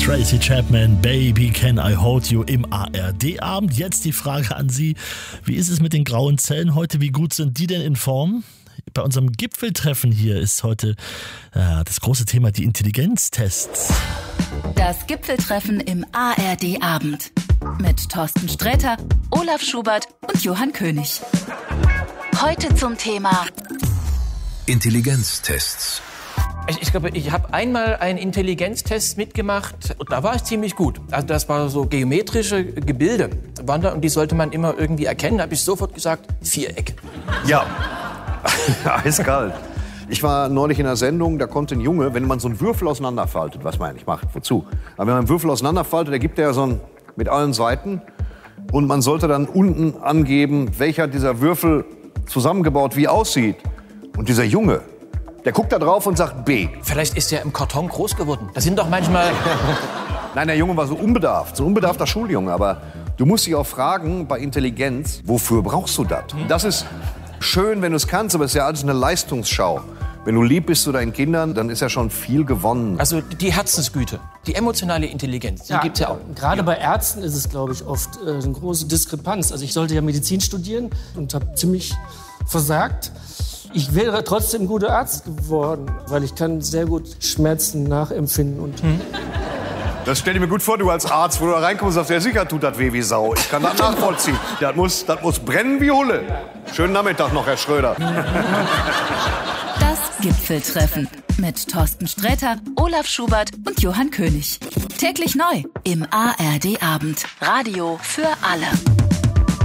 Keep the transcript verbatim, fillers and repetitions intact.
Tracy Chapman, Baby Can I Hold You im A R D-Abend. Jetzt die Frage an Sie, wie ist es mit den grauen Zellen heute? Wie gut sind die denn in Form? Bei unserem Gipfeltreffen hier ist heute äh, das große Thema die Intelligenztests. Das Gipfeltreffen im A R D-Abend mit Thorsten Sträter, Olaf Schubert und Johann König. Heute zum Thema Intelligenztests. Ich, ich glaube, ich habe einmal einen Intelligenztest mitgemacht und da war ich ziemlich gut. Also das war so geometrische Gebilde waren da und die sollte man immer irgendwie erkennen. Da habe ich sofort gesagt, Viereck. Ja, eiskalt. Ich war neulich in einer Sendung, da konnte ein Junge, wenn man so einen Würfel auseinanderfaltet, was man eigentlich macht, wozu? Aber wenn man einen Würfel auseinanderfaltet, da gibt er so einen mit allen Seiten und man sollte dann unten angeben, welcher dieser Würfel zusammengebaut wie aussieht. Und dieser Junge, der guckt da drauf und sagt B. Vielleicht ist er im Karton groß geworden. Das sind doch manchmal... Nein, der Junge war so unbedarft, so ein unbedarfter Schuljunge. Aber du musst dich auch fragen, bei Intelligenz, wofür brauchst du das? Das ist schön, wenn du es kannst, aber es ist ja alles eine Leistungsschau. Wenn du lieb bist zu deinen Kindern, dann ist ja schon viel gewonnen. Also die Herzensgüte, die emotionale Intelligenz, die ja, gibt's ja auch. Gerade bei Ärzten ist es, glaube ich, oft äh, eine große Diskrepanz. Also ich sollte ja Medizin studieren und habe ziemlich versagt. Ich wäre trotzdem ein guter Arzt geworden, weil ich kann sehr gut Schmerzen nachempfinden. Und hm. Das stell dir mir gut vor, du als Arzt, wo du da reinkommst und sagst, ja sicher tut das weh wie Sau. Ich kann das nachvollziehen. Das muss, das muss brennen wie Hulle. Schönen Nachmittag noch, Herr Schröder. Das Gipfeltreffen mit Thorsten Sträter, Olaf Schubert und Johann König. Täglich neu im A R D-Abend. Radio für alle.